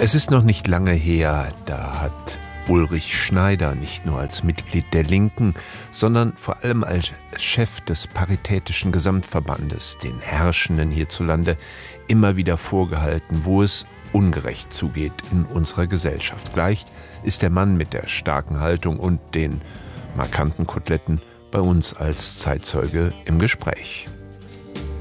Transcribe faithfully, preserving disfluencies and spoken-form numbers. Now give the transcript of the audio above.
Es ist noch nicht lange her, da hat Ulrich Schneider nicht nur als Mitglied der Linken, sondern vor allem als Chef des Paritätischen Gesamtverbandes den Herrschenden hierzulande immer wieder vorgehalten, wo es ungerecht zugeht in unserer Gesellschaft. Gleich ist der Mann mit der starken Haltung und den markanten Koteletten bei uns als Zeitzeuge im Gespräch.